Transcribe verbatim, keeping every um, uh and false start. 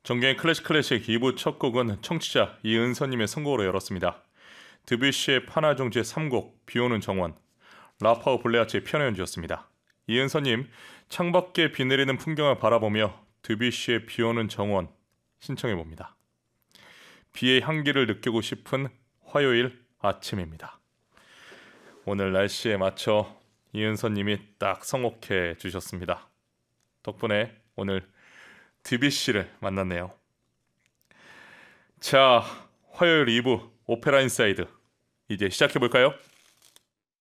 정경의 클래식 클래식 이 부 첫 곡은 청취자 이은서님의 선곡으로 열었습니다. 드뷔시의 파나종지의 삼 곡 비오는 정원, 라파오 블레아치의 피아노 연주였습니다. 이은서님, 창밖에 비 내리는 풍경을 바라보며 드뷔시의 비오는 정원 신청해봅니다. 비의 향기를 느끼고 싶은 화요일 아침입니다. 오늘 날씨에 맞춰 이은서님이 딱 선곡해 주셨습니다. 덕분에 오늘 드뷔시를 만났네요. 자, 화요일 이 부 오페라 인사이드 이제 시작해볼까요?